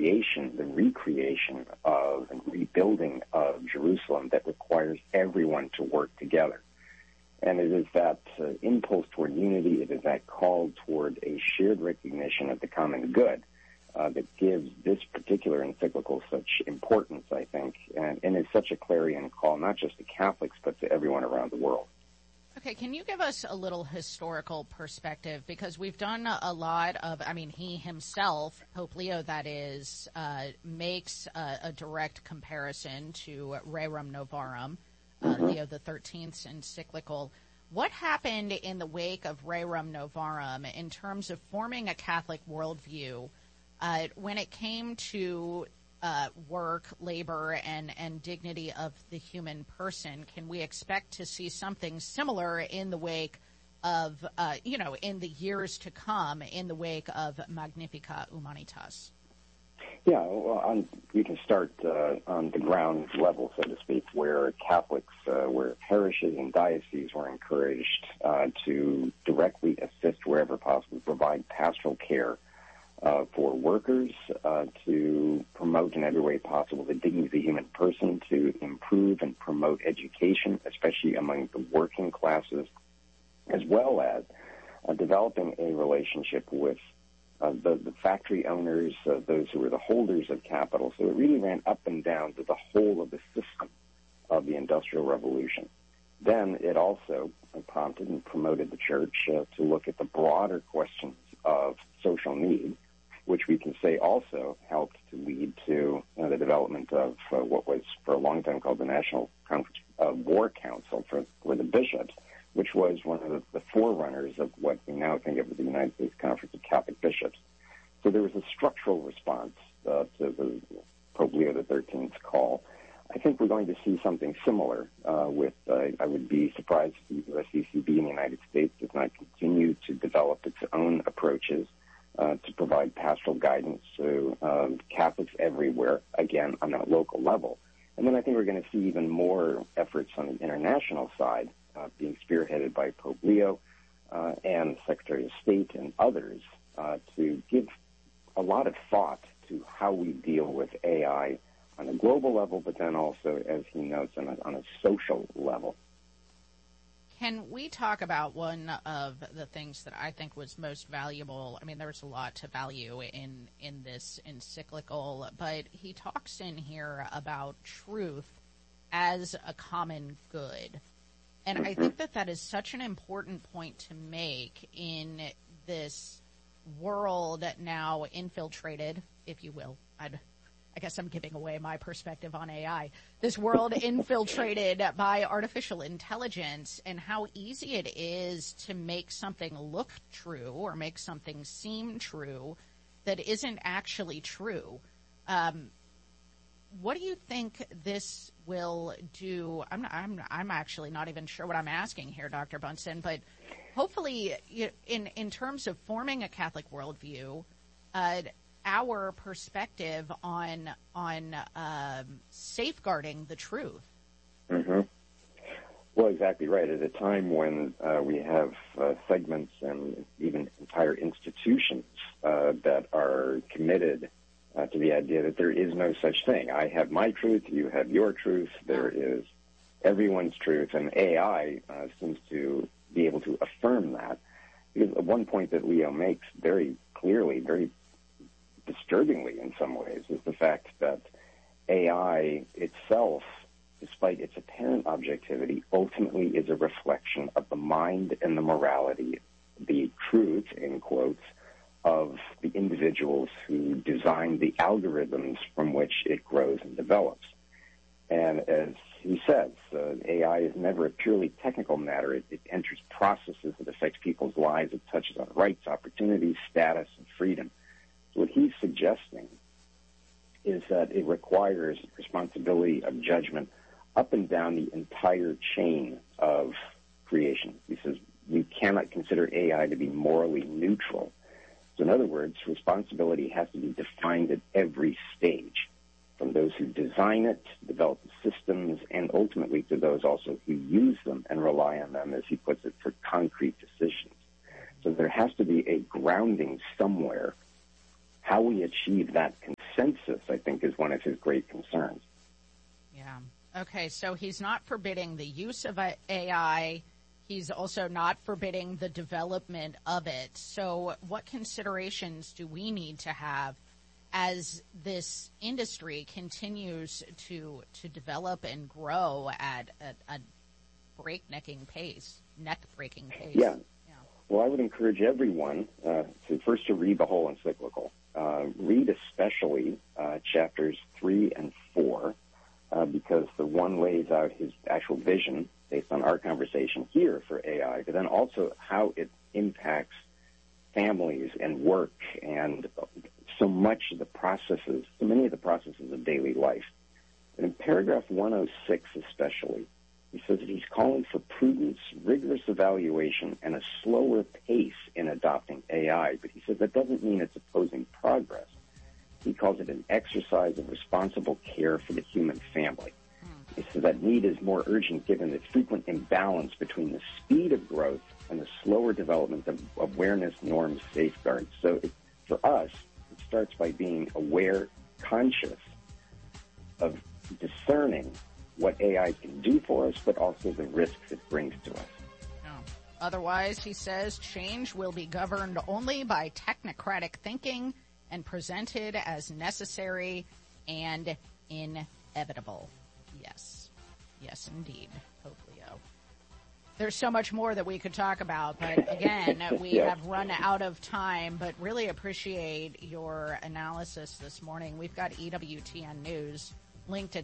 creation, the recreation of and rebuilding of Jerusalem that requires everyone to work together. And it is that impulse toward unity, it is that call toward a shared recognition of the common good that gives this particular encyclical such importance, I think, and is such a clarion call, not just to Catholics, but to everyone around the world. Okay, can you give us a little historical perspective? Because we've done a lot of, he himself, Pope Leo that is, makes a direct comparison to Rerum Novarum, Leo the 13th's encyclical. What happened in the wake of Rerum Novarum in terms of forming a Catholic worldview when it came to work, labor, and dignity of the human person? Can we expect to see something similar in the wake of, in the years to come, in the wake of Magnificat Humanitas? Yeah, well, we can start on the ground level, so to speak, where Catholics, where parishes and dioceses were encouraged to directly assist wherever possible, provide pastoral care for workers, to promote in every way possible the dignity of the human person, to improve and promote education, especially among the working classes, as well as developing a relationship with the factory owners, those who were the holders of capital. So it really ran up and down to the whole of the system of the Industrial Revolution. Then it also prompted and promoted the Church to look at the broader questions of social need, which we can say also helped to lead to the development of what was for a long time called the National War Council for the bishops, which was one of the forerunners of what we now think of as the United States Conference of Catholic Bishops. So there was a structural response to the Pope Leo XIII's call. I think we're going to see something similar with, I would be surprised if the USCCB in the United States does not continue to develop its own approaches to provide pastoral guidance to Catholics everywhere, again, on that local level. And then I think we're going to see even more efforts on the international side being spearheaded by Pope Leo and the Secretary of State and others to give a lot of thought to how we deal with AI on a global level, but then also, as he notes, on a social level. Can we talk about one of the things that I think was most valuable? There's a lot to value in this encyclical, but he talks in here about truth as a common good. And I think that is such an important point to make in this world now infiltrated, if you will. I guess I'm giving away my perspective on AI. This world infiltrated by artificial intelligence, and how easy it is to make something look true or make something seem true that isn't actually true. What do you think this will do? I'm actually not even sure what I'm asking here, Dr. Bunson, but hopefully in terms of forming a Catholic worldview, our perspective on safeguarding the truth. Mm-hmm. Well, exactly right. At a time when we have segments and even entire institutions that are committed to the idea that there is no such thing. I have my truth, you have your truth, there is everyone's truth, and AI seems to be able to affirm that. Because one point that Leo makes very clearly, very disturbingly in some ways, is the fact that AI itself, despite its apparent objectivity, ultimately is a reflection of the mind and the morality, the truth, in quotes, of the individuals who design the algorithms from which it grows and develops. And as he says, AI is never a purely technical matter. It enters processes that affect people's lives. It touches on rights, opportunities, status, and freedom. So what he's suggesting is that it requires responsibility of judgment up and down the entire chain of creation. He says we cannot consider AI to be morally neutral. So in other words, responsibility has to be defined at every stage, from those who design it, develop the systems, and ultimately to those also who use them and rely on them, as he puts it, for concrete decisions. So there has to be a grounding somewhere. how we achieve that consensus, I think, is one of his great concerns. Yeah. Okay, so he's not forbidding the use of AI. He's also not forbidding the development of it. So what considerations do we need to have as this industry continues to develop and grow at a breaknecking pace, neck-breaking pace? Yeah. Well, I would encourage everyone to read the whole encyclical. Read especially chapters 3 and 4, because the one lays out his actual vision based on our conversation here for AI, but then also how it impacts families and work and so many of the processes of daily life. And in paragraph 106 especially, he says that he's calling for prudence, rigorous evaluation, and a slower pace in adopting AI. But he says that doesn't mean it's opposing progress. He calls it an exercise of responsible care for the human family. He says that need is more urgent given the frequent imbalance between the speed of growth and the slower development of awareness, norms, safeguards. So for us, it starts by being aware, conscious of discerning what AI can do for us, but also the risks it brings to us. Otherwise, he says, change will be governed only by technocratic thinking and presented as necessary and inevitable. Yes. Yes, indeed. Poplio. There's so much more that we could talk about, but again, we have run out of time, but really appreciate your analysis this morning. We've got EWTN News linked at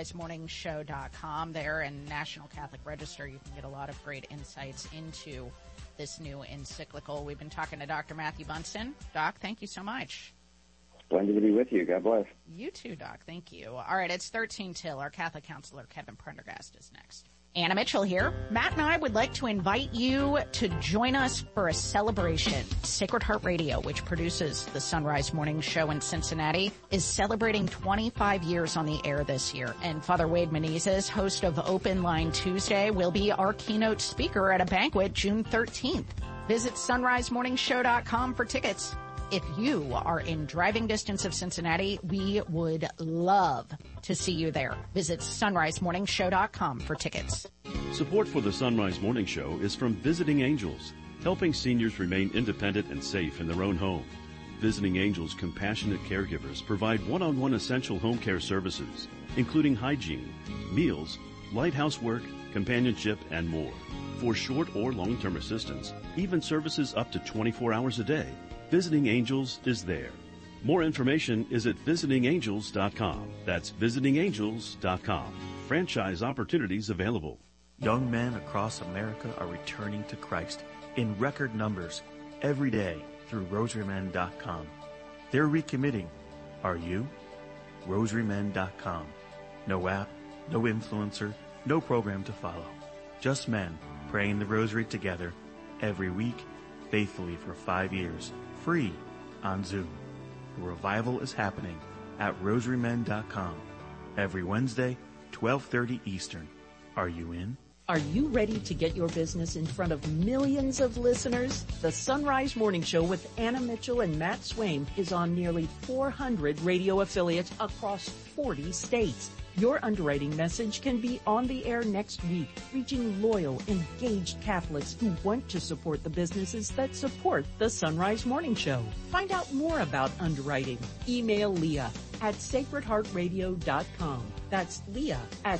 sunrisemorningshow.com there, and National Catholic Register. You can get a lot of great insights into this new encyclical. We've been talking to Dr. Matthew Bunson. Doc, thank you so much. Splendid to be with you. God bless. You too, Doc. Thank you. All right, it's 13 till. Our Catholic counselor, Kevin Prendergast, is next. Anna Mitchell here. Matt and I would like to invite you to join us for a celebration. Sacred Heart Radio, which produces the Sunrise Morning Show in Cincinnati, is celebrating 25 years on the air this year. And Father Wade Menezes, host of Open Line Tuesday, will be our keynote speaker at a banquet June 13th. Visit sunrisemorningshow.com for tickets. If you are in driving distance of Cincinnati, we would love to see you there. Visit sunrisemorningshow.com for tickets. Support for the Sunrise Morning Show is from Visiting Angels, helping seniors remain independent and safe in their own home. Visiting Angels compassionate caregivers provide one-on-one essential home care services, including hygiene, meals, light housework, companionship, and more. For short or long-term assistance, even services up to 24 hours a day, Visiting Angels is there. More information is at visitingangels.com. That's visitingangels.com. Franchise opportunities available. Young men across America are returning to Christ in record numbers every day through rosarymen.com. They're recommitting. Are you? rosarymen.com. No app, no influencer, no program to follow. Just men praying the rosary together every week, faithfully for 5 years. Free on Zoom. The revival is happening at rosarymen.com every Wednesday, 12:30 Eastern. Are you in? Are you ready to get your business in front of millions of listeners? The Sunrise Morning Show with Anna Mitchell and Matt Swaim is on nearly 400 radio affiliates across 40 states. Your underwriting message can be on the air next week, reaching loyal, engaged Catholics who want to support the businesses that support the Sunrise Morning Show. Find out more about underwriting. Email Leah at sacredheartradio.com. That's Leah at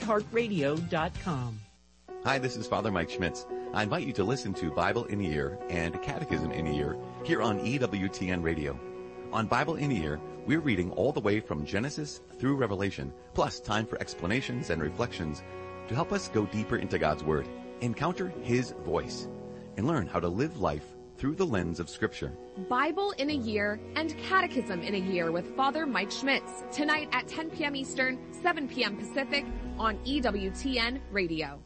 sacredheartradio.com. Hi, this is Father Mike Schmitz. I invite you to listen to Bible in a Year and Catechism in a Year here on EWTN Radio. On Bible in a Year, we're reading all the way from Genesis through Revelation, plus time for explanations and reflections to help us go deeper into God's Word, encounter His voice, and learn how to live life through the lens of Scripture. Bible in a Year and Catechism in a Year with Father Mike Schmitz, tonight at 10 p.m. Eastern, 7 p.m. Pacific on EWTN Radio.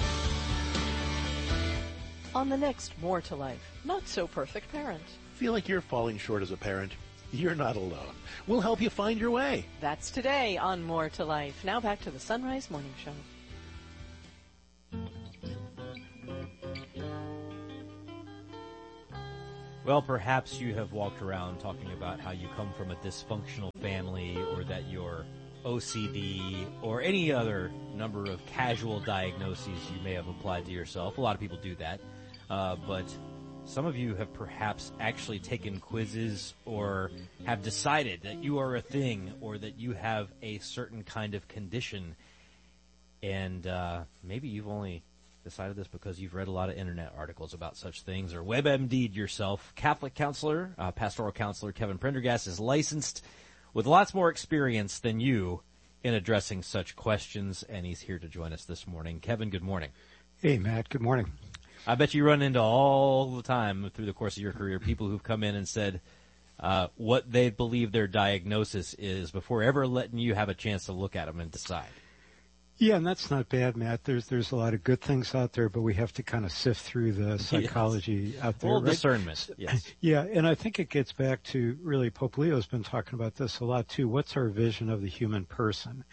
On the next More to Life, Not So Perfect Parent. Feel like you're falling short as a parent? You're not alone. We'll help you find your way. That's today on More to Life. Now back to the Sunrise Morning Show. Well, perhaps you have walked around talking about how you come from a dysfunctional family, or that you're OCD, or any other number of casual diagnoses you may have applied to yourself. A lot of people do that. But some of you have perhaps actually taken quizzes or have decided that you are a thing, or that you have a certain kind of condition. And maybe you've only decided this because you've read a lot of internet articles about such things, or WebMD'd yourself. Catholic counselor, pastoral counselor Kevin Prendergast is licensed with lots more experience than you in addressing such questions, and he's here to join us this morning. Kevin, good morning. Hey, Matt, good morning. I bet you run into all the time through the course of your career people who've come in and said what they believe their diagnosis is before ever letting you have a chance to look at them and decide. Yeah, and that's not bad, Matt. There's a lot of good things out there, but we have to kind of sift through the psychology out there. Full right? discernment, yes. Yeah, and I think it gets back to, really, Pope Leo's been talking about this a lot too. What's our vision of the human person?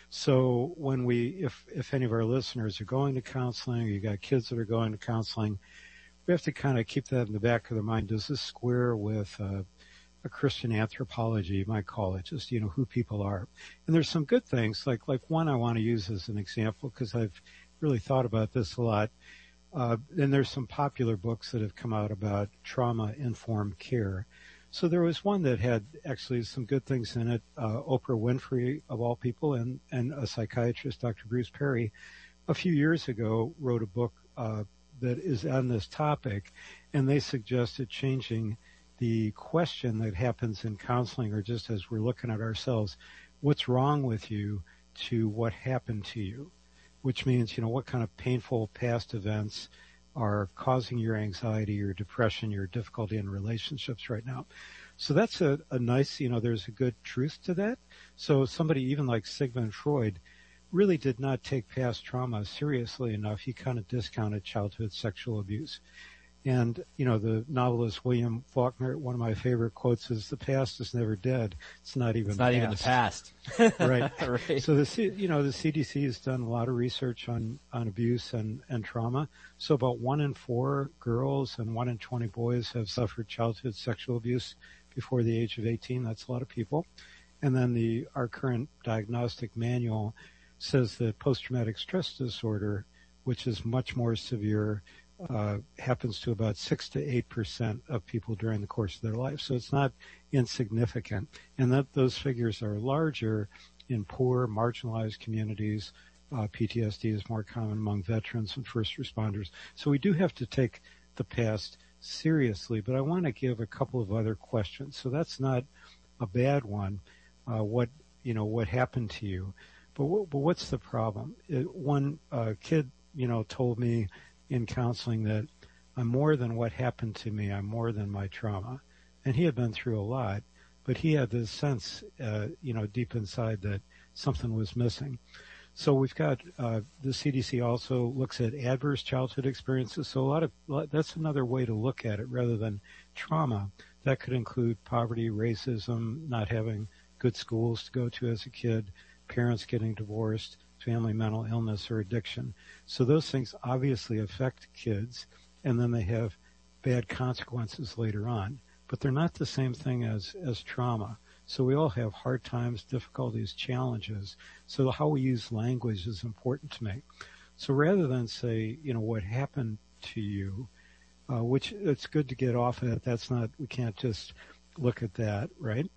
So when if any of our listeners are going to counseling, or you got kids that are going to counseling, we have to kind of keep that in the back of their mind. Does this square with a Christian anthropology, you might call it, just, who people are. And there's some good things, like one I want to use as an example, because I've really thought about this a lot. And there's some popular books that have come out about trauma-informed care. So there was one that had actually some good things in it. Oprah Winfrey, of all people, and a psychiatrist, Dr. Bruce Perry, a few years ago wrote a book that is on this topic, and they suggested changing the question that happens in counseling, or just as we're looking at ourselves, what's wrong with you, to what happened to you, which means, what kind of painful past events are causing your anxiety, your depression, your difficulty in relationships right now. So that's a nice, there's a good truth to that. So somebody even like Sigmund Freud really did not take past trauma seriously enough. He kind of discounted childhood sexual abuse. And, the novelist William Faulkner, one of my favorite quotes is, "The past is never dead. It's not even the past." Right. Right. So the CDC has done a lot of research on abuse and trauma. So about 1 in 4 girls and 1 in 20 boys have suffered childhood sexual abuse before the age of 18. That's a lot of people. And then our current diagnostic manual says that post-traumatic stress disorder, which is much more severe, happens to about 6 to 8% of people during the course of their life. So it's not insignificant. And that those figures are larger in poor, marginalized communities. PTSD is more common among veterans and first responders. So we do have to take the past seriously, but I want to give a couple of other questions. So that's not a bad one. What happened to you? But what's the problem? One kid, told me in counseling that I'm more than what happened to me. I'm more than my trauma. And he had been through a lot, but he had this sense, deep inside that something was missing. So we've got, the CDC also looks at adverse childhood experiences. So that's another way to look at it rather than trauma. That could include poverty, racism, not having good schools to go to as a kid, parents getting divorced, family mental illness or addiction. So those things obviously affect kids, and then they have bad consequences later on. But they're not the same thing as trauma. So we all have hard times, difficulties, challenges. So how we use language is important to me. So rather than say, what happened to you, which it's good to get off of it. We can't just look at that, right?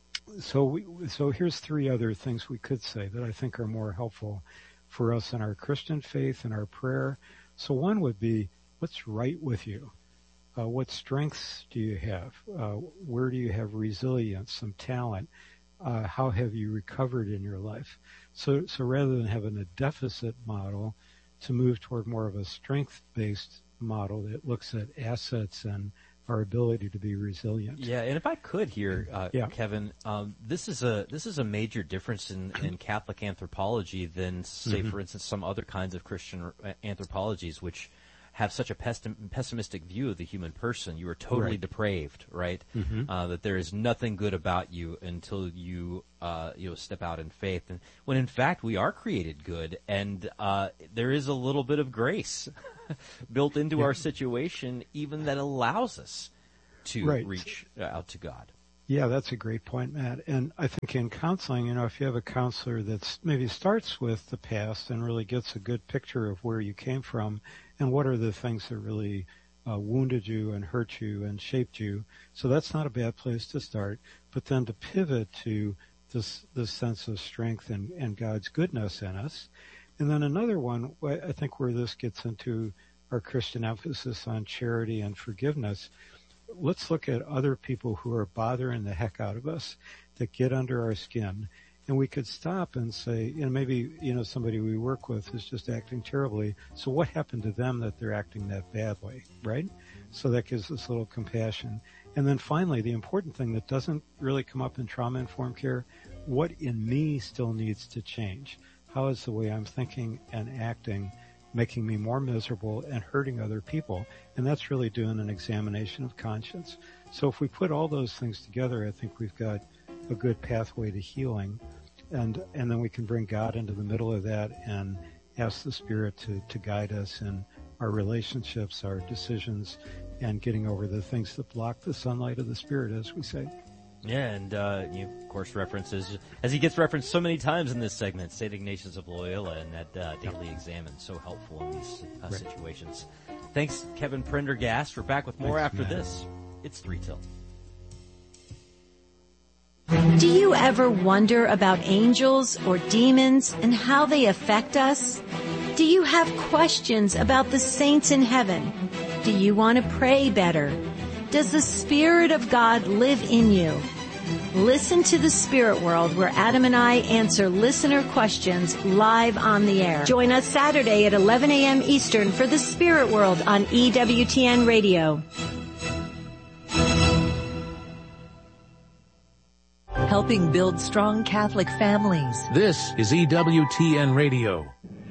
So here's 3 other things we could say that I think are more helpful for us in our Christian faith and our prayer. So one would be, what's right with you? What strengths do you have? Where do you have resilience, some talent? How have you recovered in your life? So rather than having a deficit model, to move toward more of a strength-based model that looks at assets and our ability to be resilient. Yeah, and if I could here, Kevin, this is a major difference in Catholic anthropology than, say, for instance, some other kinds of Christian anthropologies, which have such a pessimistic view of the human person. You are totally depraved, right? That there is nothing good about you until you step out in faith. And when in fact we are created good, and there is a little bit of grace built into our situation, even that allows us to reach out to God. Yeah, that's a great point, Matt. And I think in counseling, if you have a counselor that maybe starts with the past and really gets a good picture of where you came from and what are the things that really wounded you and hurt you and shaped you. So that's not a bad place to start. But then to pivot to this sense of strength and God's goodness in us. And then another one, I think where this gets into our Christian emphasis on charity and forgiveness, let's look at other people who are bothering the heck out of us, that get under our skin. And we could stop and say, maybe, somebody we work with is just acting terribly. So what happened to them that they're acting that badly, right? So that gives us a little compassion. And then finally, the important thing that doesn't really come up in trauma-informed care, what in me still needs to change? How is the way I'm thinking and acting making me more miserable and hurting other people? And that's really doing an examination of conscience. So if we put all those things together, I think we've got a good pathway to healing. And then we can bring God into the middle of that and ask the Spirit to guide us in our relationships, our decisions, and getting over the things that block the sunlight of the Spirit, as we say. Yeah, and you, of course, references, as he gets referenced so many times in this segment, St. Ignatius of Loyola and that daily examine, so helpful in these situations. Thanks, Kevin Prendergast. We're back with more after this. It's 3 till. Do you ever wonder about angels or demons and how they affect us? Do you have questions about the saints in heaven? Do you want to pray better? Does the Spirit of God live in you? Listen to The Spirit World, where Adam and I answer listener questions live on the air. Join us Saturday at 11 a.m. Eastern for The Spirit World on EWTN Radio. Helping build strong Catholic families. This is EWTN Radio.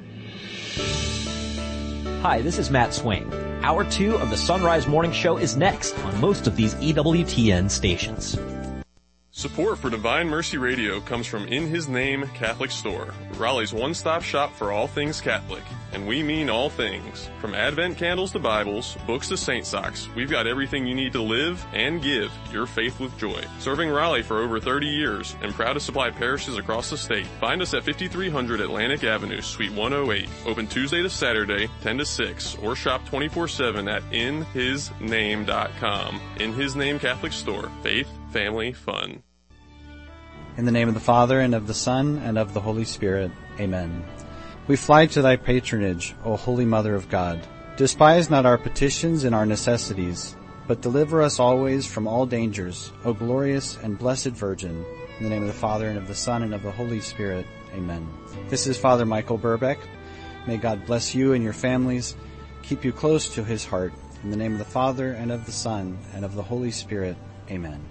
Hi, this is Matt Swain. Hour 2 of the Sunrise Morning Show is next on most of these EWTN stations. Support for Divine Mercy Radio comes from In His Name Catholic Store, Raleigh's one-stop shop for all things Catholic. And we mean all things. From Advent candles to Bibles, books to saint socks, we've got everything you need to live and give your faith with joy. Serving Raleigh for over 30 years and proud to supply parishes across the state. Find us at 5300 Atlantic Avenue, Suite 108. Open Tuesday to Saturday, 10 to 6, or shop 24/7 at inhisname.com. In His Name Catholic Store. Faith, family, fun. In the name of the Father, and of the Son, and of the Holy Spirit. Amen. We fly to thy patronage, O Holy Mother of God. Despise not our petitions and our necessities, but deliver us always from all dangers, O glorious and blessed Virgin. In the name of the Father, and of the Son, and of the Holy Spirit. Amen. This is Father Michael Burbeck. May God bless you and your families, keep you close to His heart. In the name of the Father, and of the Son, and of the Holy Spirit. Amen.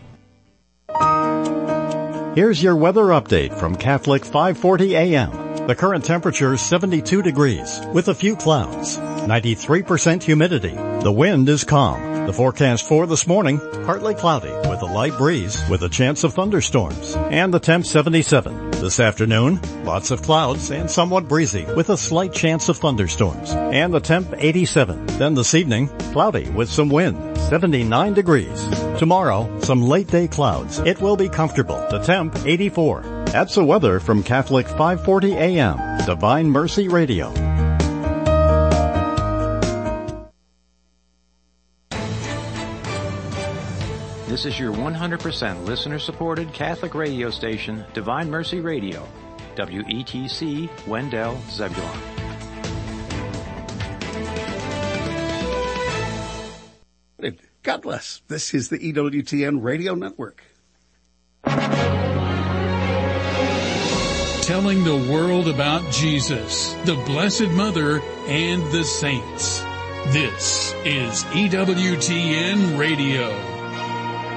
Here's your weather update from Catholic 540 AM. The current temperature is 72 degrees with a few clouds, 93% humidity. The wind is calm. The forecast for this morning, partly cloudy with a light breeze with a chance of thunderstorms, and the temp 77. This afternoon, lots of clouds and somewhat breezy with a slight chance of thunderstorms, and the temp 87. Then this evening, cloudy with some wind, 79 degrees. Tomorrow, some late day clouds. It will be comfortable. The temp 84. That's the weather from Catholic 540 AM, Divine Mercy Radio. This is your 100% listener-supported Catholic radio station, Divine Mercy Radio, WETC, Wendell, Zebulon. God bless. This is the EWTN Radio Network. Telling the world about Jesus, the Blessed Mother, and the saints. This is EWTN Radio.